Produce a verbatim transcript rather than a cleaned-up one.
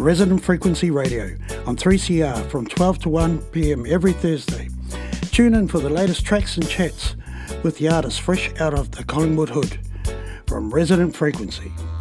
Resident Frequency Radio on three C R from twelve to one p m every Thursday. Tune in for the latest tracks and chats with the artists fresh out of the Collingwood hood from Resident Frequency.